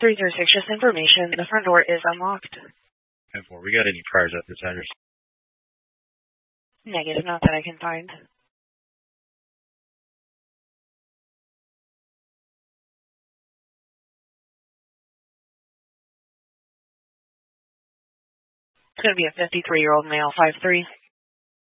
336, just information. The front door is unlocked. 10-4, we got any priors at this address? Negative, not that I can find. It's going to be a 53-year-old male, 5'3".